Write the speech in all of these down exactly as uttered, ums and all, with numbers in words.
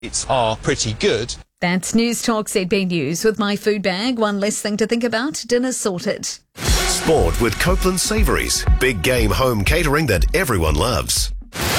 It's are pretty good. That's News Talk Z B News with my food bag. One less thing to think about. Dinner sorted. Sport with Copeland Savouries. Big game home catering that everyone loves.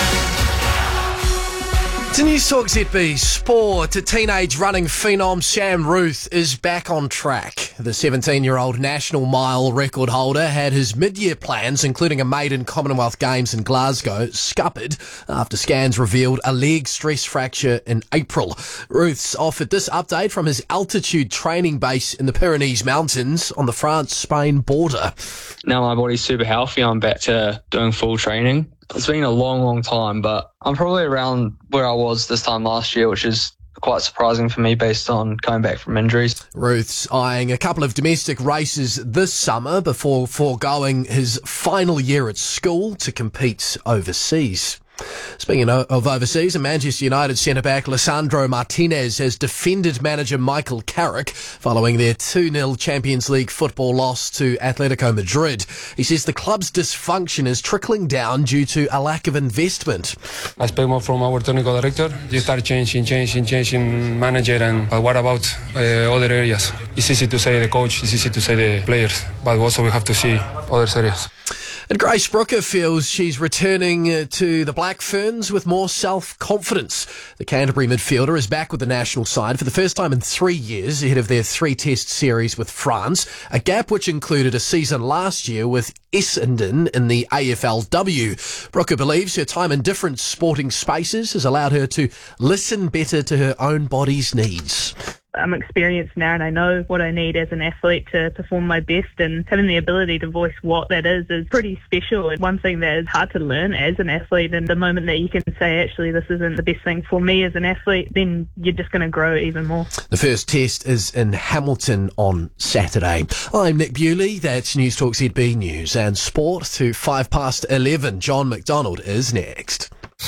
To News Talk Z B Sport, a teenage running phenom Sam Ruth is back on track. The seventeen-year-old national mile record holder had his mid-year plans, including a maiden Commonwealth Games in Glasgow, scuppered after scans revealed a leg stress fracture in April. Ruth's offered this update from his altitude training base in the Pyrenees Mountains on the France-Spain border. Now my body's super healthy, I'm back to doing full training. It's been a long, long time, but I'm probably around where I was this time last year, which is quite surprising for me based on coming back from injuries. Ruth's eyeing a couple of domestic races this summer before foregoing his final year at school to compete overseas. Speaking of overseas, Manchester United centre-back Lisandro Martinez has defended manager Michael Carrick following their two nil Champions League football loss to Atletico Madrid. He says the club's dysfunction is trickling down due to a lack of investment. I expect more from our technical director. You start changing, changing, changing manager, and but what about uh, other areas? It's easy to say the coach, it's easy to say the players, but also we have to see other areas. And Grace Brooker feels she's returning uh, to the Black Ferns with more self-confidence. The Canterbury midfielder is back with the national side for the first time in three years ahead of their three-test series with France, a gap which included a season last year with Essendon in the A F L W. Brooker believes her time in different sporting spaces has allowed her to listen better to her own body's needs. I'm experienced now and I know what I need as an athlete to perform my best, and having the ability to voice what that is is pretty special. And one thing that is hard to learn as an athlete, and the moment that you can say, actually, this isn't the best thing for me as an athlete, then you're just going to grow even more. The first test is in Hamilton on Saturday. I'm Nick Bewley, that's News Talk Z B News and Sport to five past eleven. John McDonald is next.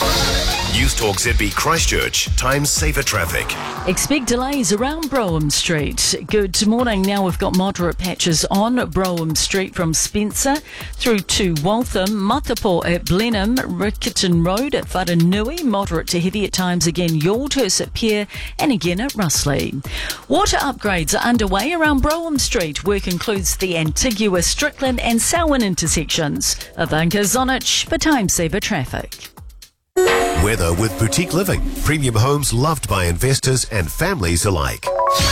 News Talk Z B Christchurch, time saver traffic. Expect delays around Brougham Street. Good morning. Now we've got moderate patches on Brougham Street from Spencer through to Waltham, Matapo at Blenheim, Riccarton Road at Whanganui, moderate to heavy at times again, Yaldhurst at Pier, and again at Russley. Water upgrades are underway around Brougham Street. Work includes the Antigua, Strickland and Selwyn intersections. Ivanka Zonich for time saver traffic. Weather with Boutique Living. Premium homes loved by investors and families alike.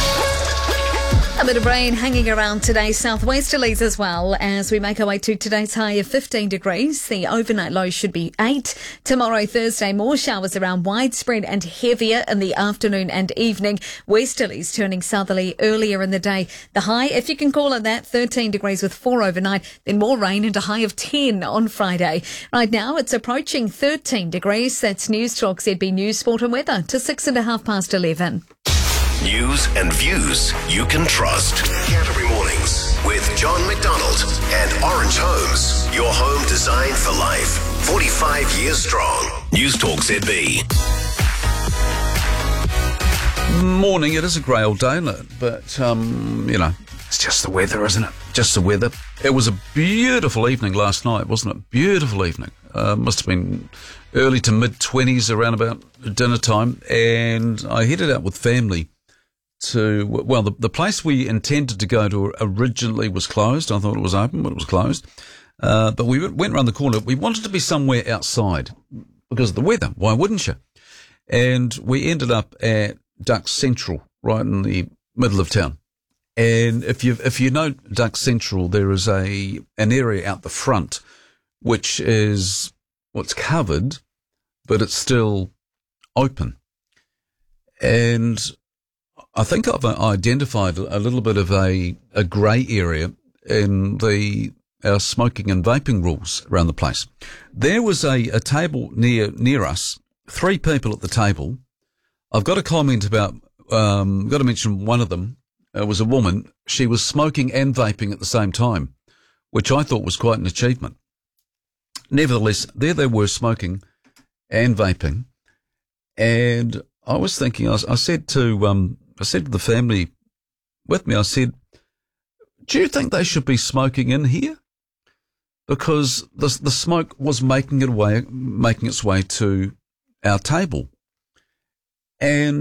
A bit of rain hanging around today, southwesterlies as well, as we make our way to today's high of fifteen degrees. The overnight low should be eight. Tomorrow, Thursday, more showers around, widespread and heavier in the afternoon and evening. Westerlies turning southerly earlier in the day. The high, if you can call it that, thirteen degrees with four overnight, then more rain and a high of ten on Friday. Right now, it's approaching thirteen degrees. That's News Talk Z B News, Sport and Weather to six and a half past eleven. News and views you can trust. Canterbury Mornings with John McDonald and Orange Homes. Your home designed for life. forty-five years strong. News Talk Z B. Morning. It is a grey old day, but, um, you know, it's just the weather, isn't it? Just the weather. It was a beautiful evening last night, wasn't it? Beautiful evening. Uh, must have been early to mid-twenties around about dinner time, and I headed out with family to, well, the, the place we intended to go to originally was closed. I thought it was open, but it was closed. Uh, but we went around the corner. We wanted to be somewhere outside because of the weather. Why wouldn't you? And we ended up at Ducks Central, right in the middle of town. And if you if you know Ducks Central, there is a an area out the front which is what's well, covered, but it's still open. And I think I've identified a little bit of a, a grey area in the our smoking and vaping rules around the place. There was a, a table near near us, three people at the table. I've got a comment about, um, got to mention one of them. It was a woman. She was smoking and vaping at the same time, which I thought was quite an achievement. Nevertheless, there they were smoking and vaping. And I was thinking, I, I said to, um, I said to the family with me, I said, do you think they should be smoking in here? Because the, the smoke was making it way, making its way to our table. and